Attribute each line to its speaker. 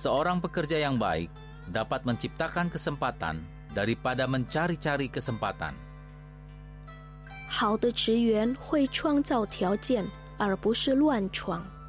Speaker 1: Seorang pekerja yang baik dapat menciptakan kesempatan daripada mencari-cari kesempatan.
Speaker 2: 好的职员会创造条件，而不是乱闯。